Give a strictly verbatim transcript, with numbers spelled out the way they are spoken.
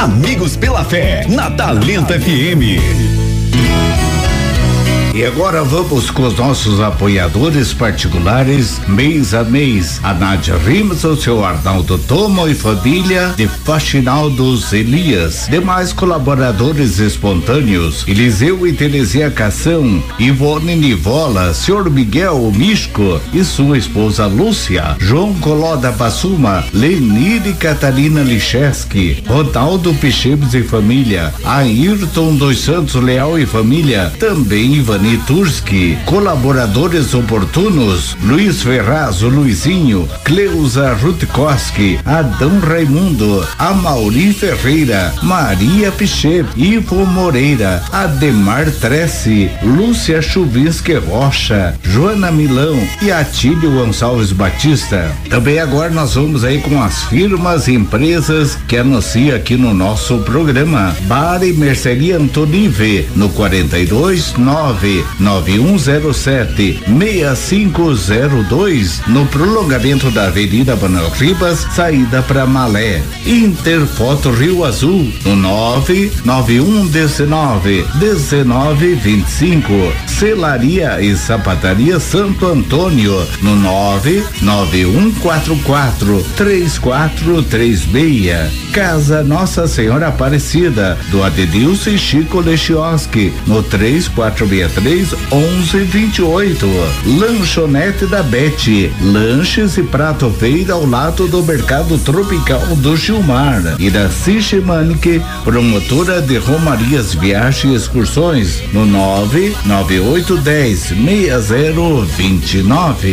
Amigos pela Fé, na Talento F M. E agora vamos com os nossos apoiadores particulares, mês a mês. A Nádia Rimas, o seu Arnaldo Tomo e família de Faxinal dos Elias. Demais colaboradores espontâneos, Eliseu e Terezinha Cação, Ivone Nivola, senhor Miguel Misco e sua esposa Lúcia, João Coló da Passuma, Lenir e Catarina Licheski, Ronaldo Pichemes e família, Ayrton dos Santos Leal e família, também Ivani Turski, colaboradores oportunos, Luiz Ferraz, o Luizinho, Cleusa Rutkowski, Adão Raimundo, Amauri Ferreira, Maria Pichê, Ivo Moreira, Ademar Tressi, Lúcia Chuvinski Rocha, Joana Milão e Atílio Gonçalves Batista. Também agora nós vamos aí com as firmas e empresas que anuncia aqui no nosso programa. Bar e Merceria Antonive, no quarenta e dois nove nove um zero sete seis cinco zero dois, no prolongamento da Avenida Manuel Ribas, saída para Malé. Interfoto Rio Azul, no nove nove um dezenove dezenove vinte e cinco. Celaria e Sapataria Santo Antônio, no nove nove um quatro quatro três quatro três seis. Casa Nossa Senhora Aparecida, do Adenilson e Chico Lechioski, no três quatro seis três onze vinte e oito. Lanchonete da Bete, lanches e prato feira ao lado do Mercado Tropical do Gilmar. E da Sichemanic, promotora de Romarias, Viagens e Excursões, no nove nove oito um zero seis zero dois nove.